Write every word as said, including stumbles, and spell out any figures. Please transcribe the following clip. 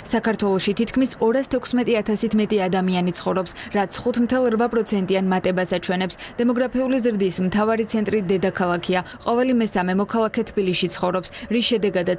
საქართველოში თითქმის ორას თექვსმეტი ათასით მეტი ადამიანი ცხოვრობს, რაც ხუთ ათეული რვა პროცენტიან მატებას აჩვენებს. დემოგრაფიული ზრდის მთავარი ცენტრი დედაქალაქია. ყოველი მესამე მოქალაქე თბილისში ცხოვრობს, რის შედეგადაც